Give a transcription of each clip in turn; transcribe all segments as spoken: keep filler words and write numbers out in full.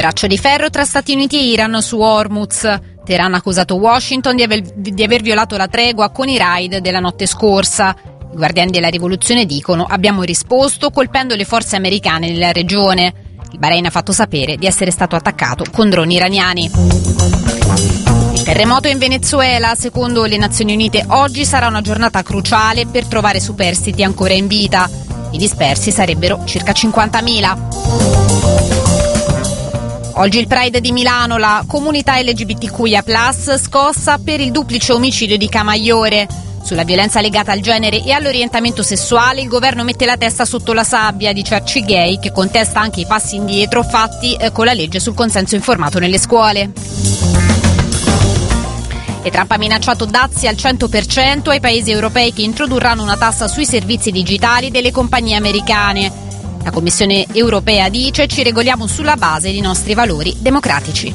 Braccio di ferro tra Stati Uniti e Iran su Hormuz. Teheran ha accusato Washington di aver, di aver violato la tregua con i raid della notte scorsa. I guardiani della rivoluzione dicono: abbiamo risposto colpendo le forze americane nella regione. Il Bahrain ha fatto sapere di essere stato attaccato con droni iraniani. Il terremoto in Venezuela, secondo le Nazioni Unite, oggi sarà una giornata cruciale per trovare superstiti ancora in vita. I dispersi sarebbero circa cinquantamila. Oggi il Pride di Milano, la comunità L G B T Q I A plus, scossa per il duplice omicidio di Camaiore. Sulla violenza legata al genere e all'orientamento sessuale il governo mette la testa sotto la sabbia, dice Arcigay, che contesta anche i passi indietro fatti eh, con la legge sul consenso informato nelle scuole. E Trump ha minacciato dazi al cento per cento ai paesi europei che introdurranno una tassa sui servizi digitali delle compagnie americane. La Commissione europea dice: ci regoliamo sulla base dei nostri valori democratici.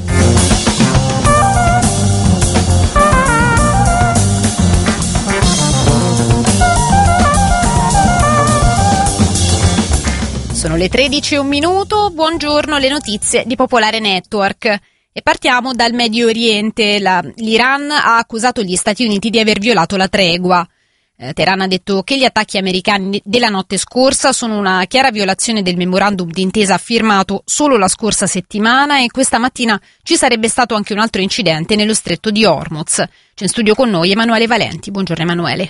Sono le tredici e un minuto, buongiorno, le notizie di Popolare Network. E partiamo dal Medio Oriente. La, L'Iran ha accusato gli Stati Uniti di aver violato la tregua. Eh, Teheran ha detto che gli attacchi americani della notte scorsa sono una chiara violazione del memorandum d'intesa firmato solo la scorsa settimana, e questa mattina ci sarebbe stato anche un altro incidente nello stretto di Hormuz. C'è in studio con noi Emanuele Valenti. Buongiorno Emanuele.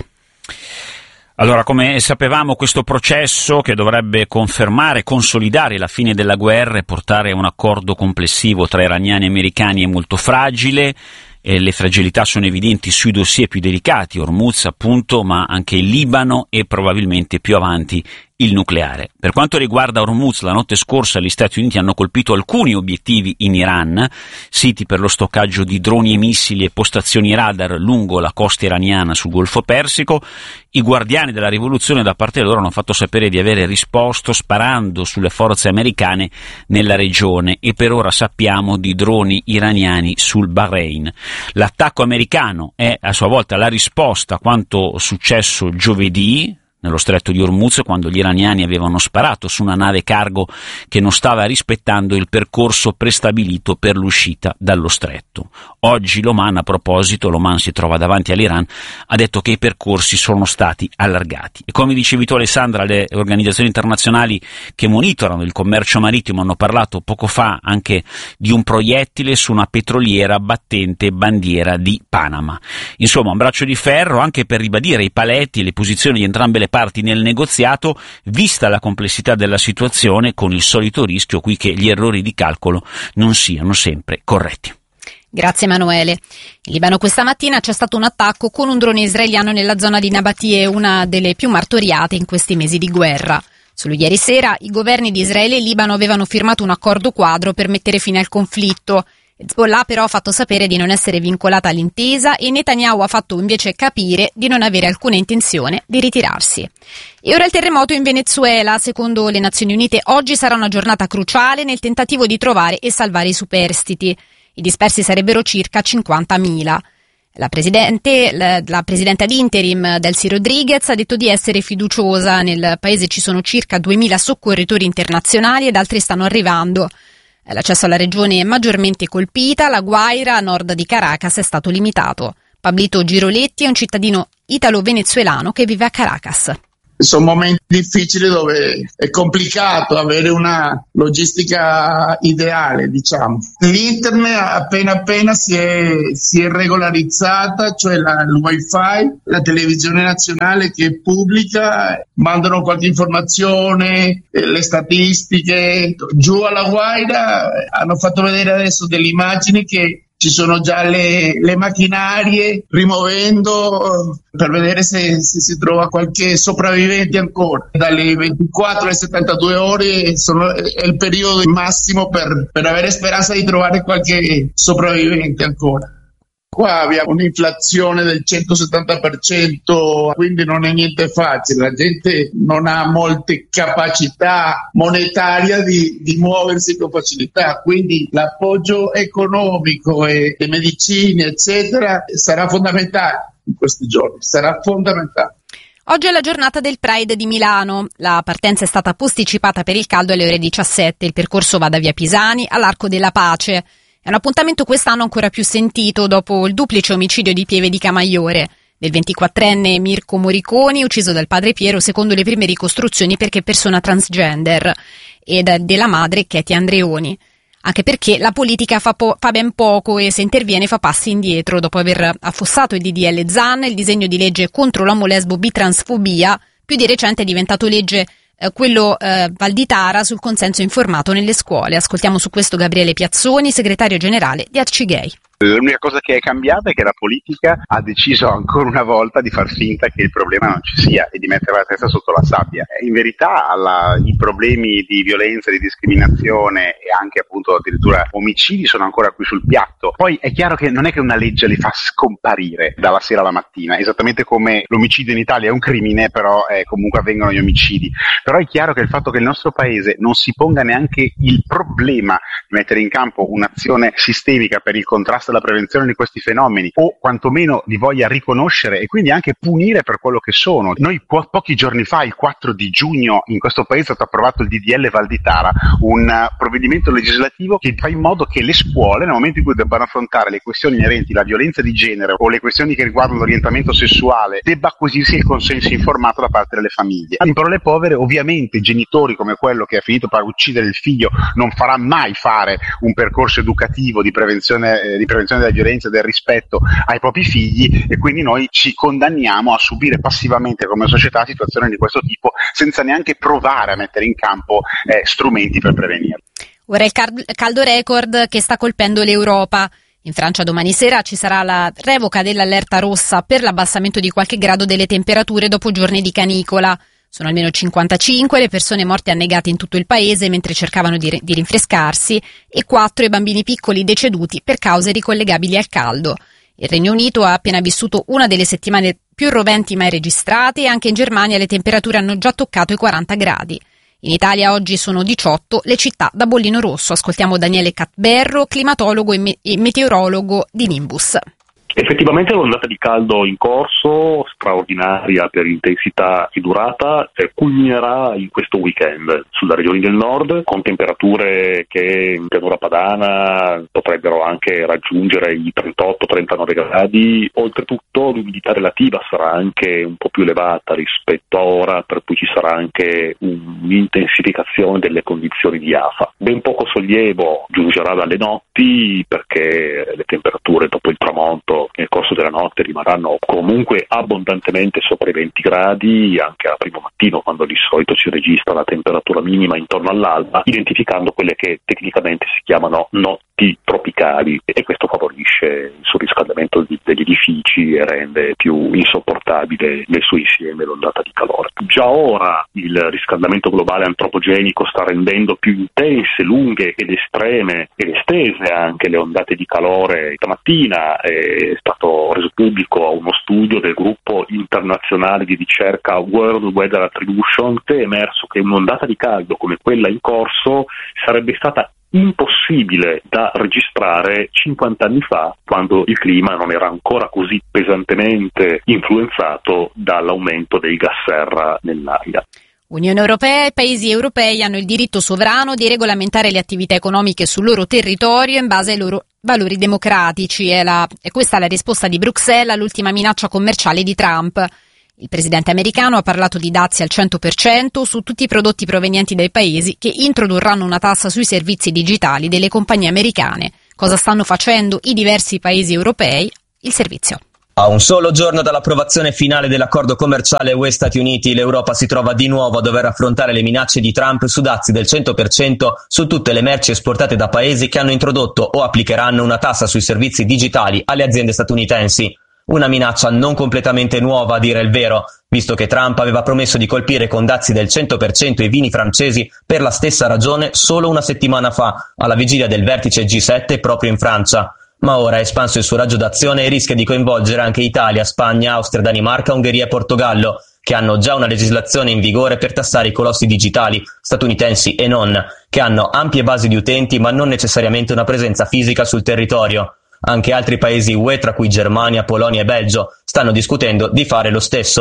Allora, come sapevamo, questo processo che dovrebbe confermare, consolidare la fine della guerra e portare a un accordo complessivo tra iraniani e americani è molto fragile. E le fragilità sono evidenti sui dossier più delicati, Hormuz appunto, ma anche il Libano e probabilmente più avanti il nucleare. Per quanto riguarda Hormuz, la notte scorsa gli Stati Uniti hanno colpito alcuni obiettivi in Iran, siti per lo stoccaggio di droni e missili e postazioni radar lungo la costa iraniana sul Golfo Persico. I guardiani della rivoluzione da parte loro hanno fatto sapere di avere risposto sparando sulle forze americane nella regione, e per ora sappiamo di droni iraniani sul Bahrain. L'attacco americano è a sua volta la risposta a quanto successo giovedì nello stretto di Hormuz, quando gli iraniani avevano sparato su una nave cargo che non stava rispettando il percorso prestabilito per l'uscita dallo stretto. Oggi l'Oman, a proposito, l'Oman si trova davanti all'Iran, ha detto che i percorsi sono stati allargati. E come dicevi tu, Alessandra, le organizzazioni internazionali che monitorano il commercio marittimo hanno parlato poco fa anche di un proiettile su una petroliera battente bandiera di Panama. Insomma, un braccio di ferro anche per ribadire i paletti e le posizioni di entrambe le parti nel negoziato, vista la complessità della situazione, con il solito rischio qui che gli errori di calcolo non siano sempre corretti. Grazie Emanuele. In Libano questa mattina c'è stato un attacco con un drone israeliano nella zona di Nabatie, una delle più martoriate in questi mesi di guerra. Solo ieri sera i governi di Israele e Libano avevano firmato un accordo quadro per mettere fine al conflitto. Hezbollah però ha fatto sapere di non essere vincolata all'intesa, e Netanyahu ha fatto invece capire di non avere alcuna intenzione di ritirarsi. E ora il terremoto in Venezuela. Secondo le Nazioni Unite oggi sarà una giornata cruciale nel tentativo di trovare e salvare i superstiti. I dispersi sarebbero circa cinquantamila. La presidente, la, la presidenta di interim Delcy Rodriguez ha detto di essere fiduciosa. Nel paese ci sono circa duemila soccorritori internazionali ed altri stanno arrivando. L'accesso alla regione maggiormente colpita, La Guaira, a nord di Caracas, è stato limitato. Pablito Giroletti è un cittadino italo-venezuelano che vive a Caracas. Sono momenti difficili dove è complicato avere una logistica ideale, diciamo. L'internet appena appena si è, si è regolarizzata, cioè la, il wifi, la televisione nazionale che pubblica, mandano qualche informazione, eh, le statistiche. Giù alla Guaira hanno fatto vedere adesso delle immagini che ci sono già le, le macchinarie rimuovendo per vedere se, se si trova qualche sopravvivente ancora. Dalle ventiquattro alle settantadue ore sono, è il periodo massimo per, per avere speranza di trovare qualche sopravvivente ancora. Qua abbiamo un'inflazione del centosettanta per cento, quindi non è niente facile. La gente non ha molte capacità monetarie di, di muoversi con facilità, quindi l'appoggio economico e le medicine, eccetera, sarà fondamentale in questi giorni, sarà fondamentale. Oggi è la giornata del Pride di Milano. La partenza è stata posticipata per il caldo alle ore diciassette. Il percorso va da via Pisani all'Arco della Pace. È un appuntamento quest'anno ancora più sentito dopo il duplice omicidio di Pieve di Camaiore, del ventiquattrenne Mirko Moriconi, ucciso dal padre Piero secondo le prime ricostruzioni perché persona transgender, e della madre Katie Andreoni. Anche perché la politica fa, po- fa ben poco e se interviene fa passi indietro. Dopo aver affossato il D D L Zan, il disegno di legge contro l'omolesbo bitransfobia, più di recente è diventato legge eh, quello eh, Valditara sul consenso informato nelle scuole. Ascoltiamo su questo Gabriele Piazzoni, segretario generale di Arcigay. L'unica cosa che è cambiata è che la politica ha deciso ancora una volta di far finta che il problema non ci sia e di mettere la testa sotto la sabbia. In verità la, i problemi di violenza, di discriminazione e anche appunto addirittura omicidi sono ancora qui sul piatto. Poi è chiaro che non è che una legge li fa scomparire dalla sera alla mattina, esattamente come l'omicidio in Italia è un crimine, però eh, comunque avvengono gli omicidi. Però è chiaro che il fatto che il nostro paese non si ponga neanche il problema di mettere in campo un'azione sistemica per il contrasto alla prevenzione di questi fenomeni, o quantomeno li voglia riconoscere e quindi anche punire per quello che sono. Noi po- pochi giorni fa, il quattro di giugno, in questo paese è stato approvato il D D L Valditara, un uh, provvedimento legislativo che fa in modo che le scuole, nel momento in cui debbano affrontare le questioni inerenti alla violenza di genere o le questioni che riguardano l'orientamento sessuale, debba acquisirsi il consenso informato da parte delle famiglie. In parole povere, ovviamente genitori come quello che ha finito per uccidere il figlio non farà mai fare un percorso educativo di prevenzione eh, di prevenzione della violenza e del rispetto ai propri figli, e quindi noi ci condanniamo a subire passivamente come società situazioni di questo tipo senza neanche provare a mettere in campo eh, strumenti per prevenirle. Ora il cal- caldo record che sta colpendo l'Europa. In Francia domani sera ci sarà la revoca dell'allerta rossa per l'abbassamento di qualche grado delle temperature dopo giorni di canicola. Sono almeno cinquantacinque le persone morte annegate in tutto il paese mentre cercavano di, di rinfrescarsi e quattro i bambini piccoli deceduti per cause ricollegabili al caldo. Il Regno Unito ha appena vissuto una delle settimane più roventi mai registrate e anche in Germania le temperature hanno già toccato i quaranta gradi. In Italia oggi sono diciotto le città da bollino rosso. Ascoltiamo Daniele Catberro, climatologo e, me- e meteorologo di Nimbus. Effettivamente l'ondata di caldo in corso, straordinaria per intensità e durata, eh, culminerà in questo weekend sulle regioni del nord, con temperature che in pianura padana potrebbero anche raggiungere i trentotto trentanove gradi. Oltretutto l'umidità relativa sarà anche un po' più elevata rispetto a ora, per cui ci sarà anche un'intensificazione delle condizioni di afa. Ben poco sollievo giungerà dalle notti, perché le temperature dopo il tramonto nel corso della notte rimarranno comunque abbondantemente sopra i venti gradi, anche al primo mattino, quando di solito si registra la temperatura minima intorno all'alba, identificando quelle che tecnicamente si chiamano notti tropicali, e questo favorisce il surriscaldamento degli edifici e rende più insopportabile nel suo insieme l'ondata di calore. Già ora il riscaldamento globale antropogenico sta rendendo più intense, lunghe ed estreme ed estese anche le ondate di calore. Stamattina è stato reso pubblico uno studio del gruppo internazionale di ricerca World Weather Attribution, che è emerso che un'ondata di caldo come quella in corso sarebbe stata impossibile da registrare cinquanta anni fa, quando il clima non era ancora così pesantemente influenzato dall'aumento dei gas serra nell'aria. Unione Europea e paesi europei hanno il diritto sovrano di regolamentare le attività economiche sul loro territorio in base ai loro valori democratici. È, la, è questa la risposta di Bruxelles all'ultima minaccia commerciale di Trump. Il presidente americano ha parlato di dazi al cento per cento su tutti i prodotti provenienti dai paesi che introdurranno una tassa sui servizi digitali delle compagnie americane. Cosa stanno facendo i diversi paesi europei? Il servizio. A un solo giorno dall'approvazione finale dell'accordo commerciale U E-Stati Uniti, l'Europa si trova di nuovo a dover affrontare le minacce di Trump su dazi del cento per cento su tutte le merci esportate da paesi che hanno introdotto o applicheranno una tassa sui servizi digitali alle aziende statunitensi. Una minaccia non completamente nuova, a dire il vero, visto che Trump aveva promesso di colpire con dazi del cento per cento i vini francesi per la stessa ragione solo una settimana fa, alla vigilia del vertice G sette proprio in Francia. Ma ora ha espanso il suo raggio d'azione e rischia di coinvolgere anche Italia, Spagna, Austria, Danimarca, Ungheria e Portogallo, che hanno già una legislazione in vigore per tassare i colossi digitali, statunitensi e non, che hanno ampie basi di utenti ma non necessariamente una presenza fisica sul territorio. Anche altri paesi U E, tra cui Germania, Polonia e Belgio, stanno discutendo di fare lo stesso.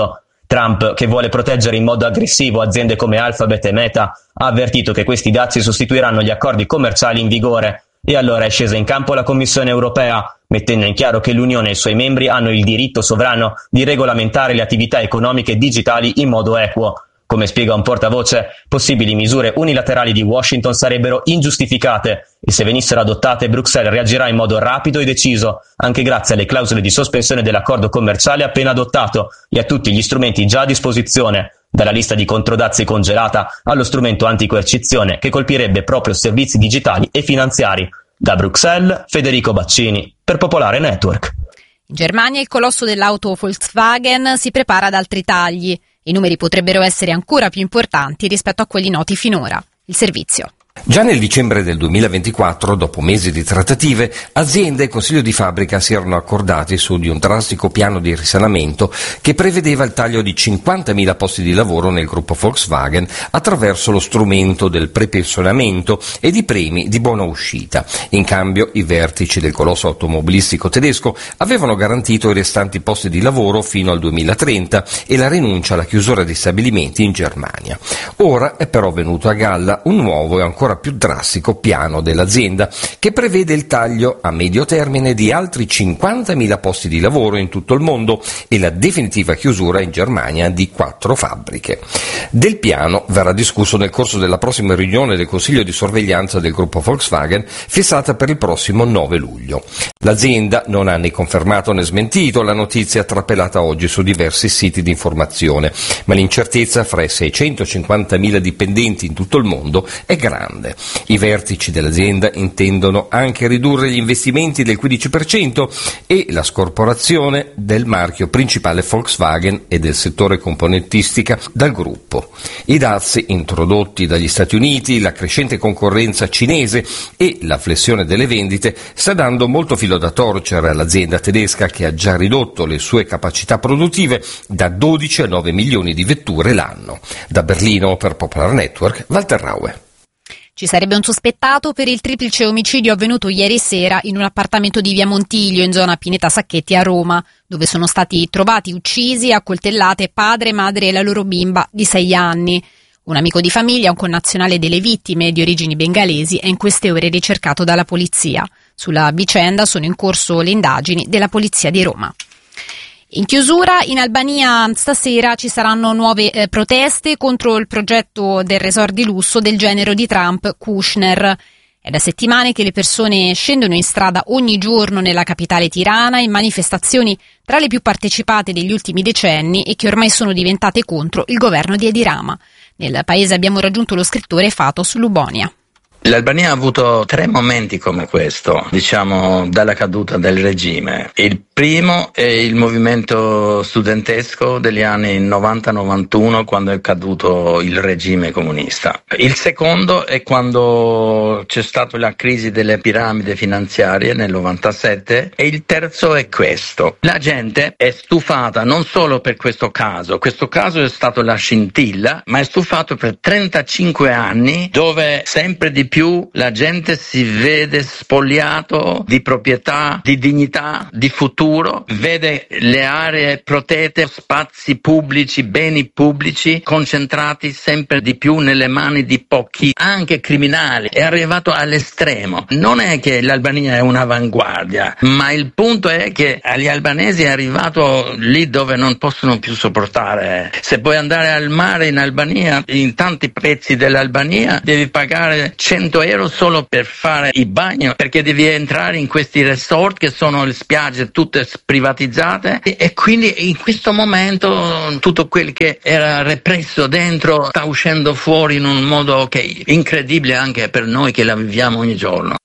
Trump, che vuole proteggere in modo aggressivo aziende come Alphabet e Meta, ha avvertito che questi dazi sostituiranno gli accordi commerciali in vigore, e allora è scesa in campo la Commissione europea, mettendo in chiaro che l'Unione e i suoi membri hanno il diritto sovrano di regolamentare le attività economiche digitali in modo equo. Come spiega un portavoce, possibili misure unilaterali di Washington sarebbero ingiustificate e se venissero adottate Bruxelles reagirà in modo rapido e deciso, anche grazie alle clausole di sospensione dell'accordo commerciale appena adottato e a tutti gli strumenti già a disposizione, dalla lista di controdazi congelata allo strumento anticoercizione che colpirebbe proprio servizi digitali e finanziari. Da Bruxelles, Federico Baccini, per Popolare Network. In Germania il colosso dell'auto Volkswagen si prepara ad altri tagli. I numeri potrebbero essere ancora più importanti rispetto a quelli noti finora. Il servizio. Già nel dicembre del duemilaventiquattro, dopo mesi di trattative, azienda e consiglio di fabbrica si erano accordati su di un drastico piano di risanamento che prevedeva il taglio di cinquantamila posti di lavoro nel gruppo Volkswagen attraverso lo strumento del prepensionamento e di premi di buona uscita. In cambio, i vertici del colosso automobilistico tedesco avevano garantito i restanti posti di lavoro fino al duemilatrenta e la rinuncia alla chiusura di stabilimenti in Germania. Ora è però venuto a galla un nuovo e ancora più drastico piano dell'azienda che prevede il taglio a medio termine di altri cinquantamila posti di lavoro in tutto il mondo e la definitiva chiusura in Germania di quattro fabbriche. Del piano verrà discusso nel corso della prossima riunione del Consiglio di sorveglianza del gruppo Volkswagen, fissata per il prossimo nove luglio. L'azienda non ha né confermato né smentito la notizia trapelata oggi su diversi siti di informazione, ma l'incertezza fra i seicentocinquantamila dipendenti in tutto il mondo è grande. I vertici dell'azienda intendono anche ridurre gli investimenti del quindici per cento e la scorporazione del marchio principale Volkswagen e del settore componentistica dal gruppo. I dazi introdotti dagli Stati Uniti, la crescente concorrenza cinese e la flessione delle vendite sta dando molto filo da torcere all'azienda tedesca, che ha già ridotto le sue capacità produttive da dodici a nove milioni di vetture l'anno. Da Berlino per Popolare Network, Walter Raue. Ci sarebbe un sospettato per il triplice omicidio avvenuto ieri sera in un appartamento di via Montiglio in zona Pineta Sacchetti a Roma, dove sono stati trovati uccisi a coltellate padre, madre e la loro bimba di sei anni. Un amico di famiglia, un connazionale delle vittime di origini bengalesi, è in queste ore ricercato dalla polizia. Sulla vicenda sono in corso le indagini della polizia di Roma. In chiusura, in Albania stasera ci saranno nuove eh, proteste contro il progetto del resort di lusso del genero di Trump, Kushner. È da settimane che le persone scendono in strada ogni giorno nella capitale tirana in manifestazioni tra le più partecipate degli ultimi decenni e che ormai sono diventate contro il governo di Edi Rama. Nel paese abbiamo raggiunto lo scrittore Fatos Lubonia. L'Albania ha avuto tre momenti come questo, diciamo, dalla caduta del regime. Il primo è il movimento studentesco degli anni novanta novantuno, quando è caduto il regime comunista. Il secondo è quando c'è stata la crisi delle piramidi finanziarie nel novantasette, e il terzo è questo. La gente è stufata non solo per questo caso, questo caso è stato la scintilla, ma è stufato per trentacinque anni, dove sempre di più più la gente si vede spogliato di proprietà, di dignità, di futuro, vede le aree protette, spazi pubblici, beni pubblici concentrati sempre di più nelle mani di pochi, anche criminali. È arrivato all'estremo. Non è che l'Albania è un'avanguardia, ma il punto è che agli albanesi è arrivato lì dove non possono più sopportare. Se puoi andare al mare in Albania, in tanti pezzi dell'Albania, devi pagare cento euro solo per fare il bagno, perché devi entrare in questi resort che sono le spiagge tutte privatizzate, e, e quindi in questo momento tutto quel che era represso dentro sta uscendo fuori in un modo che è incredibile anche per noi che la viviamo ogni giorno.